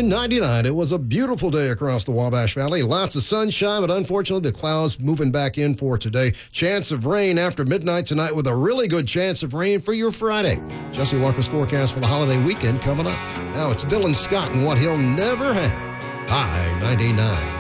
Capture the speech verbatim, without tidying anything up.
nineteen ninety-nine. It was a beautiful day across the Wabash Valley. Lots of sunshine, but unfortunately the clouds moving back in for today. Chance of rain after midnight tonight with a really good chance of rain for your Friday. Jesse Walker's forecast for the holiday weekend coming up. Now it's Dylan Scott and what he'll never have. I ninety-nine.